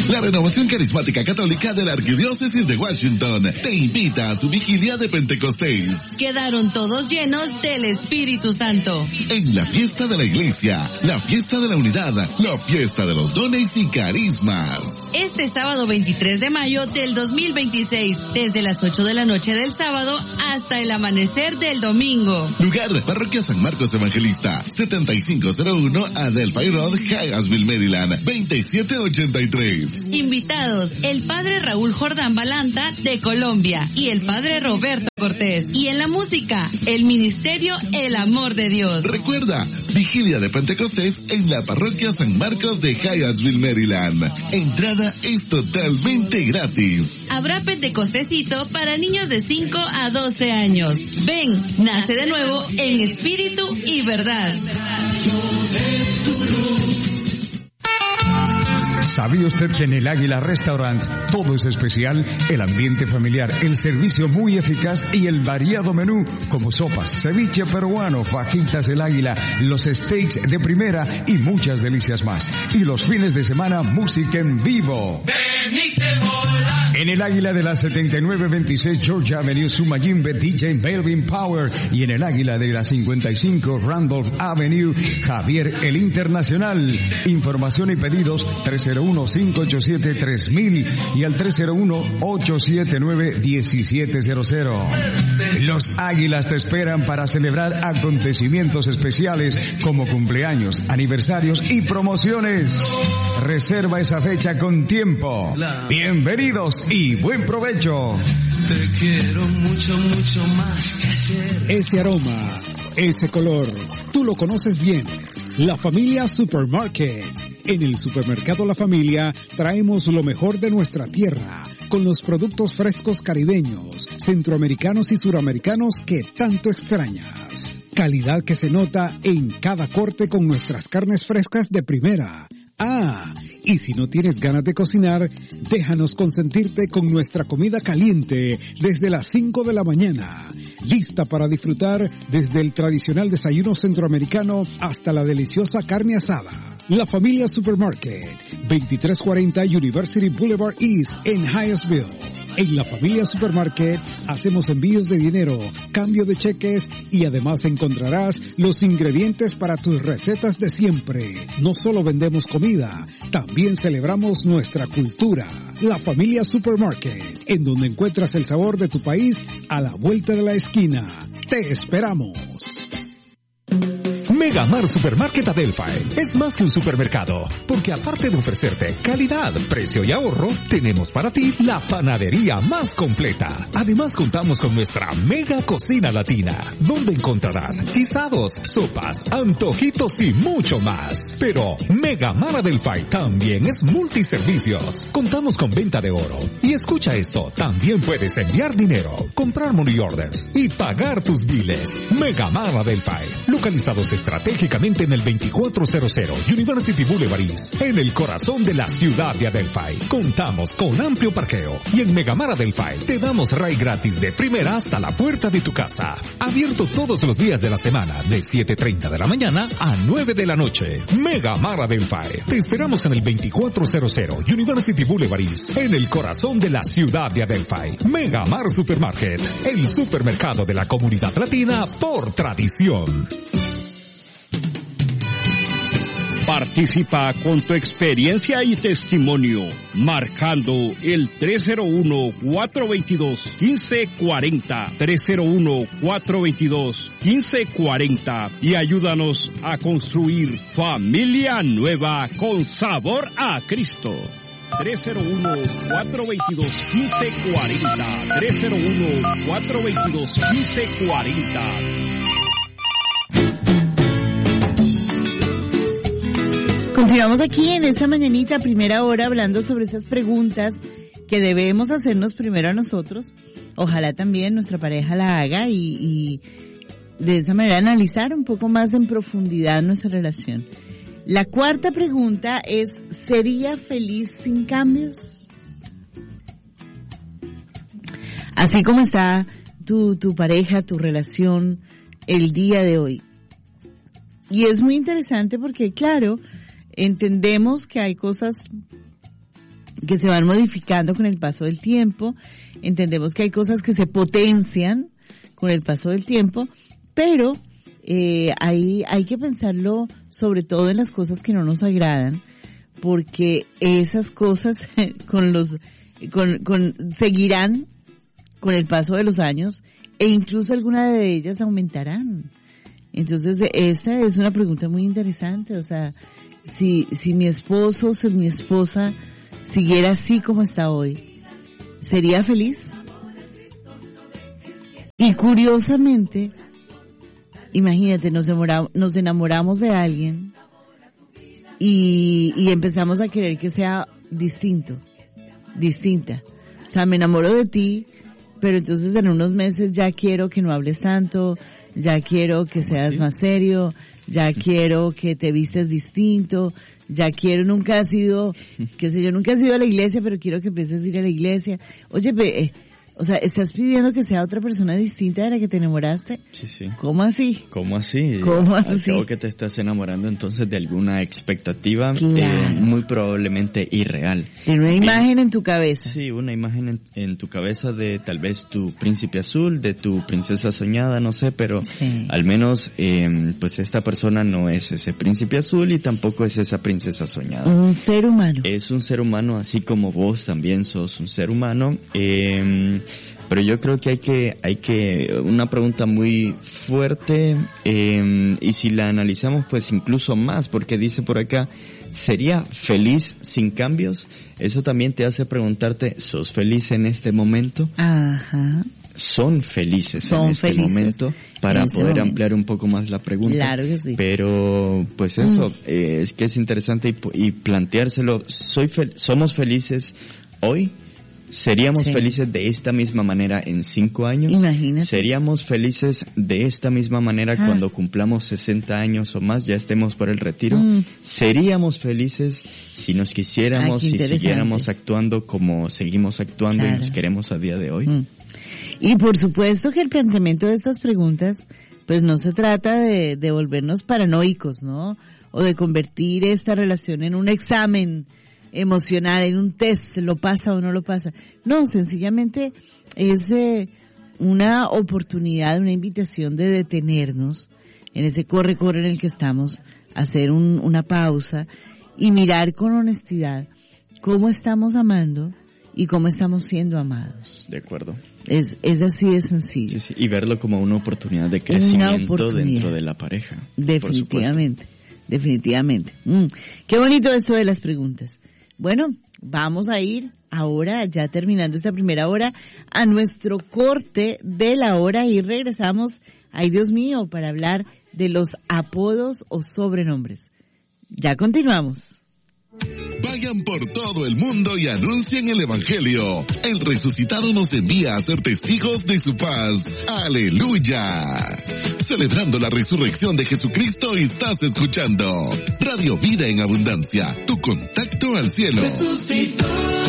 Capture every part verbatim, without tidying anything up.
La Renovación Carismática Católica de la Arquidiócesis de Washington te invita a su vigilia de Pentecostés. Quedaron todos llenos del Espíritu Santo. En la fiesta de la iglesia, la fiesta de la unidad, la fiesta de los dones y carismas. Este sábado veintitrés de mayo del dos mil veintiséis, desde las ocho de la noche del sábado hasta el amanecer del domingo. Lugar, Parroquia San Marcos Evangelista, setenta y cinco cero uno Adelphi Road, Hyattsville, Maryland, veintisiete ochenta y tres. Invitados, el Padre Raúl Jordán Balanta de Colombia y el Padre Roberto Cortés. Y en la música, el Ministerio El Amor de Dios. Recuerda, vigilia de Pentecostés en la Parroquia San Marcos de Hyattsville, Maryland. Entrada es totalmente gratis. Habrá Pentecostecito para niños de cinco a doce años. Ven, nace de nuevo en espíritu y verdad. ¿Sabía usted que en el Águila Restaurant todo es especial? El ambiente familiar, el servicio muy eficaz y el variado menú como sopas, ceviche peruano, fajitas del Águila, los steaks de primera y muchas delicias más. Y los fines de semana, música en vivo. En el Águila de la setenta y nueve veintiséis Georgia Avenue, Sumayimbe, D J Melvin Power. Y en el Águila de la cincuenta y cinco Randolph Avenue, Javier el Internacional. Información y pedidos tres cero uno, cinco ocho siete, tres mil y al tres cero uno, ocho siete nueve, uno siete cero cero. Los Águilas te esperan para celebrar acontecimientos especiales como cumpleaños, aniversarios y promociones. Reserva esa fecha con tiempo. Bienvenidos y buen provecho. Te quiero mucho, mucho más que ayer. Ese aroma, ese color, tú lo conoces bien. La Familia Supermarket. En el supermercado La Familia traemos lo mejor de nuestra tierra, con los productos frescos caribeños, centroamericanos y suramericanos que tanto extrañas. Calidad que se nota en cada corte con nuestras carnes frescas de primera. Ah, y si no tienes ganas de cocinar, déjanos consentirte con nuestra comida caliente desde las cinco de la mañana. Lista para disfrutar desde el tradicional desayuno centroamericano hasta la deliciosa carne asada. La Familia Supermarket, veintitrés cuarenta University Boulevard East en Hyattsville. En La Familia Supermarket hacemos envíos de dinero, cambio de cheques y además encontrarás los ingredientes para tus recetas de siempre. No solo vendemos comida, también celebramos nuestra cultura. La Familia Supermarket, en donde encuentras el sabor de tu país a la vuelta de la esquina. ¡Te esperamos! Megamar Supermarket Adelphi es más que un supermercado, porque aparte de ofrecerte calidad, precio y ahorro, tenemos para ti la panadería más completa. Además contamos con nuestra mega cocina latina, donde encontrarás guisados, sopas, antojitos y mucho más. Pero Megamar Adelphi también es multiservicios. Contamos con venta de oro. Y escucha esto, también puedes enviar dinero, comprar money orders y pagar tus biles. Megamar Adelphi, localizados estratégicamente en el veinticuatro cero cero University Boulevard East, en el corazón de la ciudad de Adelphi. Contamos con amplio parqueo y en Megamar Adelphi te damos ray gratis de primera hasta la puerta de tu casa. Abierto todos los días de la semana de siete treinta de la mañana a nueve de la noche. Megamar Adelphi. Te esperamos en el veinticuatro cero cero University Boulevard East, en el corazón de la ciudad de Adelphi. Megamar Supermarket, el supermercado de la comunidad latina por tradición. Participa con tu experiencia y testimonio, marcando el tres cero uno, cuatro dos dos, uno cinco cuatro cero, tres cero uno, cuatro dos dos, uno cinco cuatro cero, y ayúdanos a construir familia nueva con sabor a Cristo. tres cero uno, cuatro dos dos, uno cinco cuatro cero, tres cero uno, cuatro dos dos, uno cinco cuatro cero. Continuamos aquí en esta mañanita, primera hora, hablando sobre esas preguntas que debemos hacernos primero a nosotros. Ojalá también nuestra pareja la haga y, y de esa manera analizar un poco más en profundidad nuestra relación. La cuarta pregunta es, ¿sería feliz sin cambios? Así como está tu, tu pareja, tu relación el día de hoy. Y es muy interesante porque, claro, entendemos que hay cosas que se van modificando con el paso del tiempo. Entendemos que hay cosas que se potencian con el paso del tiempo, pero eh, hay, hay que pensarlo sobre todo en las cosas que no nos agradan, porque esas cosas con los, con, con, seguirán con el paso de los años e incluso algunas de ellas aumentarán. Entonces, esta es una pregunta muy interesante, o sea, si, si mi esposo, si mi esposa siguiera así como está hoy, ¿sería feliz? Y curiosamente, imagínate, nos enamoramos, nos enamoramos de alguien y, y empezamos a querer que sea distinto, distinta. O sea, me enamoro de ti, pero entonces en unos meses ya quiero que no hables tanto, ya quiero que seas ¿sí? más serio, ya quiero que te vistes distinto, ya quiero, nunca has ido, qué sé yo, nunca has ido a la iglesia, pero quiero que empieces a ir a la iglesia. Oye, eh, o sea, ¿estás pidiendo que sea otra persona distinta de la que te enamoraste? Sí, sí. ¿Cómo así? ¿Cómo así? ¿Cómo así? Creo que te estás enamorando entonces de alguna expectativa claro. eh, muy probablemente irreal. De una imagen eh, en tu cabeza. Sí, una imagen en, en tu cabeza de tal vez tu príncipe azul, de tu princesa soñada, no sé, pero sí. al menos eh, pues esta persona no es ese príncipe azul y tampoco es esa princesa soñada. Un ser humano. Es un ser humano así como vos también sos un ser humano. Eh, Pero yo creo que hay que, hay que, una pregunta muy fuerte, eh, y si la analizamos pues incluso más, porque dice por acá, ¿sería feliz sin cambios? Eso también te hace preguntarte, ¿sos feliz en este momento? Ajá. Son felices Son en este felices momento, para este poder momento. ampliar un poco más la pregunta. Claro que sí. Pero, pues eso, Mm. eh, es que es interesante y, y planteárselo, soy fel- ¿somos felices hoy? ¿Seríamos sí. felices de esta misma manera en cinco años? Imagínate. ¿Seríamos felices de esta misma manera ah. cuando cumplamos sesenta años o más, ya estemos por el retiro? Mm. ¿Seríamos felices si nos quisiéramos, ah, si siguiéramos actuando como seguimos actuando claro. y nos queremos a día de hoy? Mm. Y por supuesto que el planteamiento de estas preguntas, pues no se trata de, de volvernos paranoicos, ¿no? O de convertir esta relación en un examen emocional, en un test, lo pasa o no lo pasa. No, sencillamente es eh, una oportunidad, una invitación de detenernos en ese corre-corre en el que estamos, hacer un, una pausa y mirar con honestidad cómo estamos amando y cómo estamos siendo amados. De acuerdo. Es, es así de sencillo. Sí, sí, y verlo como una oportunidad de crecimiento oportunidad. dentro de la pareja. Definitivamente, definitivamente. Mm, qué bonito esto de las preguntas. Bueno, vamos a ir ahora, ya terminando esta primera hora, a nuestro corte de la hora y regresamos, ay Dios mío, para hablar de los apodos o sobrenombres. Ya continuamos. Vayan por todo el mundo y anuncien el Evangelio. El resucitado nos envía a ser testigos de su paz. ¡Aleluya! Celebrando la resurrección de Jesucristo, estás escuchando Radio Vida en Abundancia, tu contacto al cielo. Resucitó,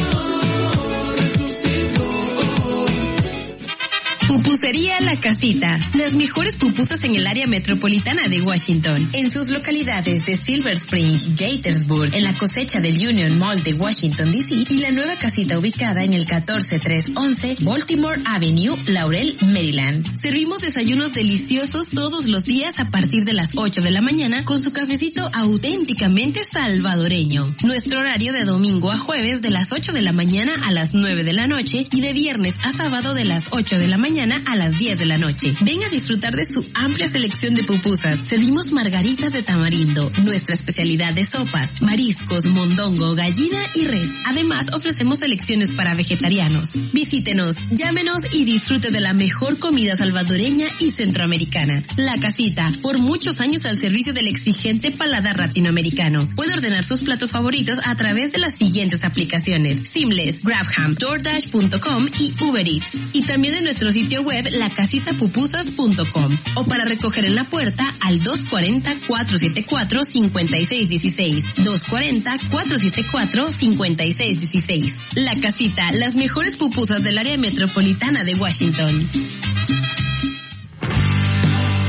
Pupusería La Casita. Las mejores pupusas en el área metropolitana de Washington. En sus localidades de Silver Spring, Gaithersburg, en la cosecha del Union Mall de Washington, D C y la nueva casita ubicada en el catorce tres once Baltimore Avenue, Laurel, Maryland. Servimos desayunos deliciosos todos los días a partir de las ocho de la mañana con su cafecito auténticamente salvadoreño. Nuestro horario de domingo a jueves de las ocho de la mañana a las nueve de la noche y de viernes a sábado de las ocho de la mañana a las diez de la noche. Ven a disfrutar de su amplia selección de pupusas. Servimos margaritas de tamarindo, nuestra especialidad de sopas, mariscos, mondongo, gallina y res. Además, ofrecemos selecciones para vegetarianos. Visítenos, llámenos y disfrute de la mejor comida salvadoreña y centroamericana. La Casita, por muchos años al servicio del exigente paladar latinoamericano. Puede ordenar sus platos favoritos a través de las siguientes aplicaciones: Seamless, Grabham, DoorDash punto com y Uber Eats. Y también en nuestro sitio web la casita pupusas punto com o para recoger en la puerta al dos cuatro cero, cuatro siete cuatro, cinco seis uno seis, dos cuatro cero, cuatro siete cuatro, cinco seis uno seis. La Casita, las mejores pupusas del área metropolitana de Washington.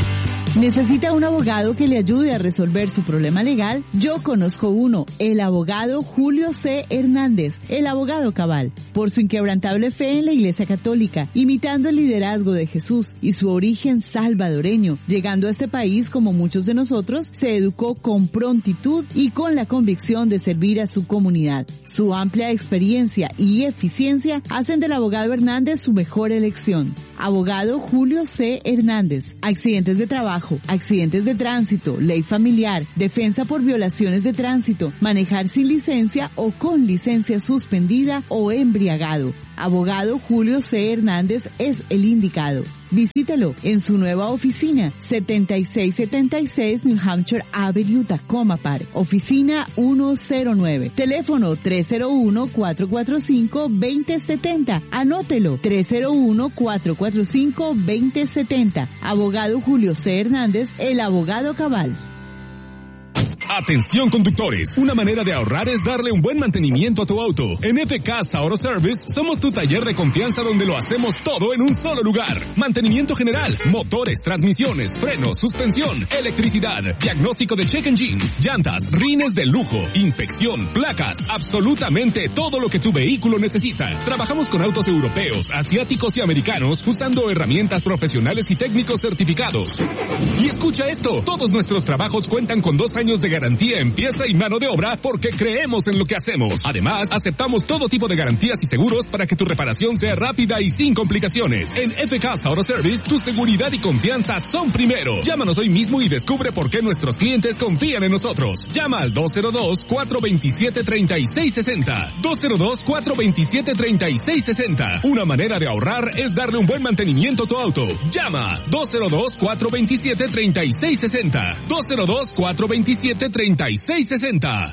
¿Necesita un abogado que le ayude a resolver su problema legal? Yo conozco uno, el abogado Julio C. Hernández, el abogado cabal. Por su inquebrantable fe en la Iglesia Católica, imitando el liderazgo de Jesús y su origen salvadoreño, llegando a este país como muchos de nosotros, se educó con prontitud y con la convicción de servir a su comunidad. Su amplia experiencia y eficiencia hacen del abogado Hernández su mejor elección. Abogado Julio C. Hernández. Accidentes de trabajo, accidentes de tránsito, ley familiar, defensa por violaciones de tránsito, manejar sin licencia o con licencia suspendida o embriagado. Abogado Julio C. Hernández es el indicado. Visítelo en su nueva oficina, setenta y seis setenta y seis New Hampshire Avenue, Tacoma Park. Oficina ciento nueve. Teléfono tres cero uno, cuatro cuatro cinco, dos cero siete cero. Anótelo, tres cero uno, cuatro cuatro cinco, dos cero siete cero. Abogado Julio C. Hernández, el abogado cabal. Atención conductores, una manera de ahorrar es darle un buen mantenimiento a tu auto. En F K Auto Service somos tu taller de confianza donde lo hacemos todo en un solo lugar. Mantenimiento general, motores, transmisiones, frenos, suspensión, electricidad, diagnóstico de check engine, llantas, rines de lujo, inspección, placas, absolutamente todo lo que tu vehículo necesita. Trabajamos con autos europeos, asiáticos y americanos usando herramientas profesionales y técnicos certificados. Y escucha esto, todos nuestros trabajos cuentan con dos años de garantía en pieza y mano de obra porque creemos en lo que hacemos. Además, aceptamos todo tipo de garantías y seguros para que tu reparación sea rápida y sin complicaciones. En F K Auto Service, tu seguridad y confianza son primero. Llámanos hoy mismo y descubre por qué nuestros clientes confían en nosotros. Llama al dos cero dos, cuatro dos siete, tres seis seis cero. dos cero dos, cuatro dos siete, tres seis seis cero. Una manera de ahorrar es darle un buen mantenimiento a tu auto. Llama dos cero dos, cuatro dos siete, tres seis seis cero. dos cero dos, cuatro dos siete, tres seis seis cero.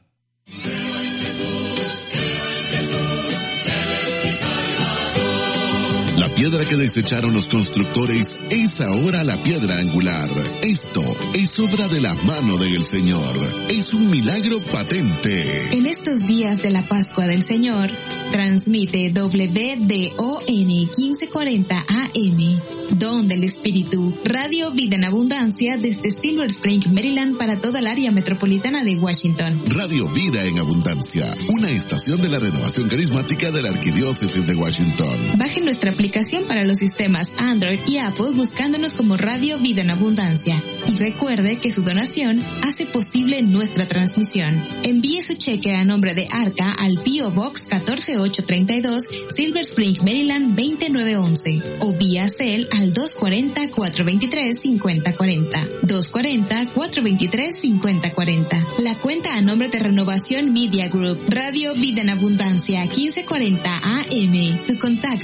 La piedra que desecharon los constructores es ahora la piedra angular. Esto es obra de la mano del Señor. Es un milagro patente. En estos días de la Pascua del Señor, transmite W D O N quince cuarenta A M, Don del Espíritu, Radio Vida en Abundancia desde Silver Spring, Maryland para toda el área metropolitana de Washington. Radio Vida en Abundancia, una estación de la renovación carismática de la Arquidiócesis de Washington. Baje nuestra aplicación para los sistemas Android y Apple buscándonos como Radio Vida en Abundancia. Y recuerde que su donación hace posible nuestra transmisión. Envíe su cheque a nombre de Arca al P O Box catorce mil ochocientos treinta y dos, Silver Spring, Maryland veintinueve once o vía Cel al dos cuatro cero, cuatro dos tres, cinco cero cuatro cero, dos cuatro cero, cuatro dos tres, cinco cero cuatro cero. La cuenta a nombre de Renovación Media Group, Radio Vida en Abundancia quince cuarenta A M. Tu contacto